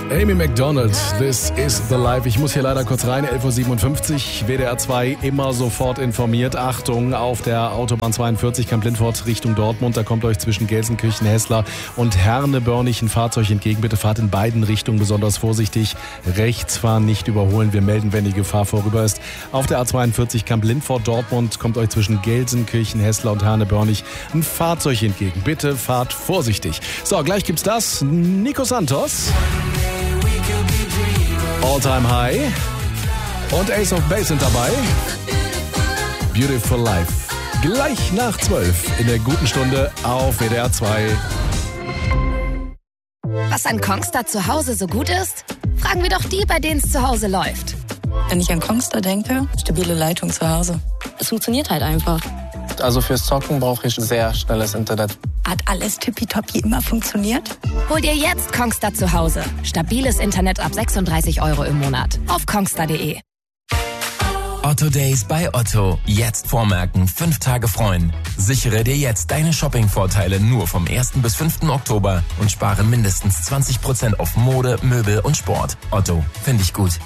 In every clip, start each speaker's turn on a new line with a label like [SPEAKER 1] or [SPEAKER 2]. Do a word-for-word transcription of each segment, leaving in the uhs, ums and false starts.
[SPEAKER 1] Amy Macdonald, This is the Life. Ich muss hier leider kurz rein, elf Uhr siebenundfünfzig, W D R zwei immer sofort informiert. Achtung, auf der Autobahn zweiundvierzig Kamp-Lindfort Richtung Dortmund, da kommt euch zwischen Gelsenkirchen, Hessler und Herne-Börnich ein Fahrzeug entgegen. Bitte fahrt in beiden Richtungen besonders vorsichtig. Rechts fahren, nicht überholen. Wir melden, wenn die Gefahr vorüber ist. Auf der A zweiundvierzig Kamp-Lindfort Dortmund kommt euch zwischen Gelsenkirchen, Hessler und Herne-Börnich ein Fahrzeug entgegen. Bitte fahrt vorsichtig. So, gleich gibt's das. Nico Santos. All Time High und Ace of Base sind dabei. Beautiful Life. Gleich nach zwölf in der guten Stunde auf W D R zwei.
[SPEAKER 2] Was an Kongstar zu Hause so gut ist? Fragen wir doch die, bei denen es zu Hause läuft.
[SPEAKER 3] Wenn ich an Kongstar denke, stabile Leitung zu Hause. Es funktioniert halt einfach.
[SPEAKER 4] Also fürs Zocken brauche ich sehr schnelles Internet.
[SPEAKER 3] Hat alles tippitoppi immer funktioniert?
[SPEAKER 2] Hol dir jetzt Kongstar zu Hause. Stabiles Internet ab sechsunddreißig Euro im Monat. Auf kongstar punkt de.
[SPEAKER 5] Otto Days bei Otto. Jetzt vormerken, fünf Tage freuen. Sichere dir jetzt deine Shopping-Vorteile nur vom ersten bis fünften Oktober und spare mindestens zwanzig Prozent auf Mode, Möbel und Sport. Otto, finde ich gut.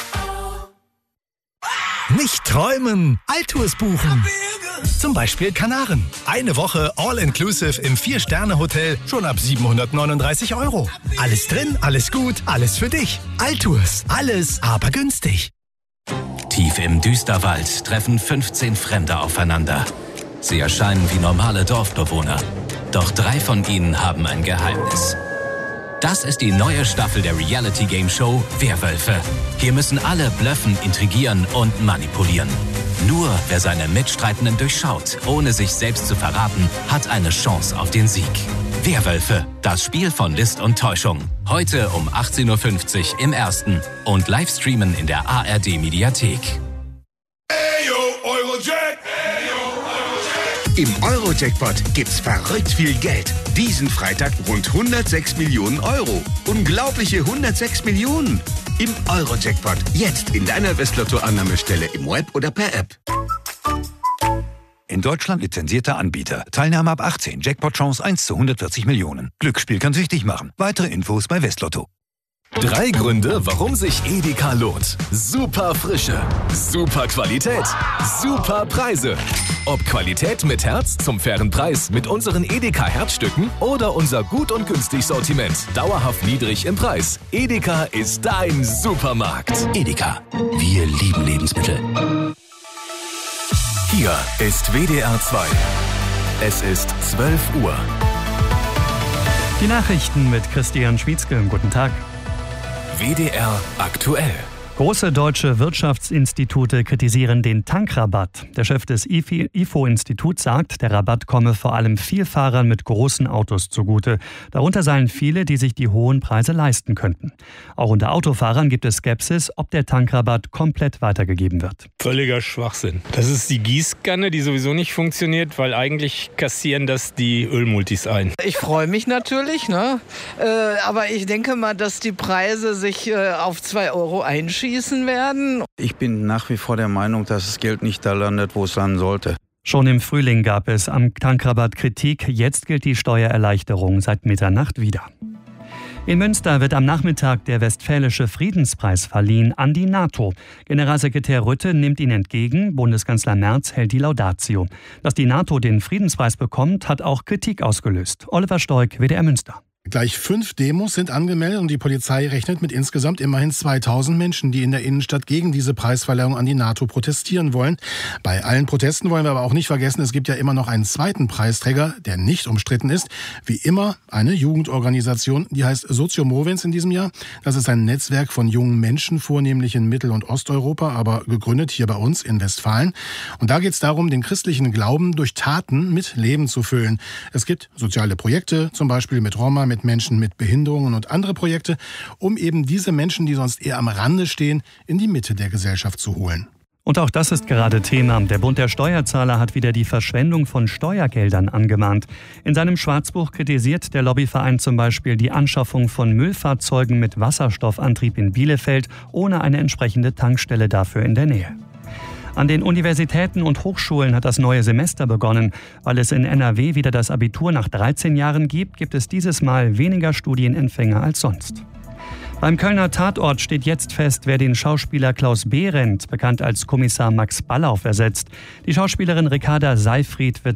[SPEAKER 6] Nicht träumen, Altours buchen. Zum Beispiel Kanaren. Eine Woche All-Inclusive im Vier-Sterne-Hotel schon ab siebenhundertneununddreißig Euro. Alles drin, alles gut, alles für dich. Altours, alles aber günstig.
[SPEAKER 7] Tief im Düsterwald treffen fünfzehn Fremde aufeinander. Sie erscheinen wie normale Dorfbewohner. Doch drei von ihnen haben ein Geheimnis. Das ist die neue Staffel der Reality-Game-Show Werwölfe. Hier müssen alle bluffen, intrigieren und manipulieren. Nur wer seine Mitstreitenden durchschaut, ohne sich selbst zu verraten, hat eine Chance auf den Sieg. Werwölfe, das Spiel von List und Täuschung. Heute um achtzehn Uhr fünfzig im Ersten und live streamen in der A R D-Mediathek.
[SPEAKER 8] Im Euro-Jackpot gibt's verrückt viel Geld. Diesen Freitag rund hundertsechs Millionen Euro. Unglaubliche hundertsechs Millionen. Im Euro-Jackpot. Jetzt in deiner Westlotto-Annahmestelle im Web oder per App.
[SPEAKER 9] In Deutschland lizenzierter Anbieter. Teilnahme ab achtzehn. Jackpot-Chance eins zu hundertvierzig Millionen. Glücksspiel kann süchtig machen. Weitere Infos bei Westlotto.
[SPEAKER 1] Drei Gründe, warum sich Edeka lohnt. Super Frische, super Qualität, super Preise. Ob Qualität mit Herz zum fairen Preis mit unseren Edeka Herzstücken oder unser gut und günstig Sortiment. Dauerhaft niedrig im Preis. Edeka ist dein Supermarkt.
[SPEAKER 7] Edeka, wir lieben Lebensmittel.
[SPEAKER 1] Hier ist W D R zwei. Es ist zwölf Uhr.
[SPEAKER 10] Die Nachrichten mit Christian Schwietzke. Guten Tag.
[SPEAKER 1] W D R aktuell.
[SPEAKER 10] Große deutsche Wirtschaftsinstitute kritisieren den Tankrabatt. Der Chef des I F O-Instituts sagt, der Rabatt komme vor allem Vielfahrern mit großen Autos zugute. Darunter seien viele, die sich die hohen Preise leisten könnten. Auch unter Autofahrern gibt es Skepsis, ob der Tankrabatt komplett weitergegeben wird.
[SPEAKER 11] Völliger Schwachsinn. Das ist die Gießkanne, die sowieso nicht funktioniert, weil eigentlich kassieren das die Ölmultis ein.
[SPEAKER 12] Ich freue mich natürlich, ne? Äh, aber ich denke mal, dass die Preise sich äh, auf zwei Euro einschießen werden.
[SPEAKER 13] Ich bin nach wie vor der Meinung, dass das Geld nicht da landet, wo es landen sollte.
[SPEAKER 10] Schon im Frühling gab es am Tankrabatt Kritik. Jetzt gilt die Steuererleichterung seit Mitternacht wieder. In Münster wird am Nachmittag der Westfälische Friedenspreis verliehen an die NATO. Generalsekretär Rutte nimmt ihn entgegen. Bundeskanzler Merz hält die Laudatio. Dass die NATO den Friedenspreis bekommt, hat auch Kritik ausgelöst. Oliver Stoik, W D R Münster.
[SPEAKER 14] Gleich fünf Demos sind angemeldet und die Polizei rechnet mit insgesamt immerhin zweitausend Menschen, die in der Innenstadt gegen diese Preisverleihung an die NATO protestieren wollen. Bei allen Protesten wollen wir aber auch nicht vergessen, es gibt ja immer noch einen zweiten Preisträger, der nicht umstritten ist. Wie immer eine Jugendorganisation, die heißt Soziomovens in diesem Jahr. Das ist ein Netzwerk von jungen Menschen, vornehmlich in Mittel- und Osteuropa, aber gegründet hier bei uns in Westfalen. Und da geht es darum, den christlichen Glauben durch Taten mit Leben zu füllen. Es gibt soziale Projekte, zum Beispiel mit Roma, mit Menschen mit Behinderungen und andere Projekte, um eben diese Menschen, die sonst eher am Rande stehen, in die Mitte der Gesellschaft zu holen.
[SPEAKER 10] Und auch das ist gerade Thema. Der Bund der Steuerzahler hat wieder die Verschwendung von Steuergeldern angemahnt. In seinem Schwarzbuch kritisiert der Lobbyverein zum Beispiel die Anschaffung von Müllfahrzeugen mit Wasserstoffantrieb in Bielefeld ohne eine entsprechende Tankstelle dafür in der Nähe. An den Universitäten und Hochschulen hat das neue Semester begonnen. Weil es in N R W wieder das Abitur nach dreizehn Jahren gibt, gibt es dieses Mal weniger Studienempfänger als sonst. Beim Kölner Tatort steht jetzt fest, wer den Schauspieler Klaus Behrendt, bekannt als Kommissar Max Ballauf, ersetzt. Die Schauspielerin Ricarda Seyfried wird